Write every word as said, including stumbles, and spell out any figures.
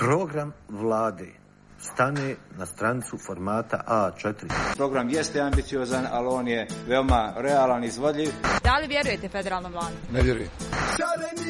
program vlade stane na stranicu formata A četiri. Program jeste ambiciozan, ali on je veoma realan, izvodljiv. Da li vjerujete federalnom vladu? Ne vjerujem.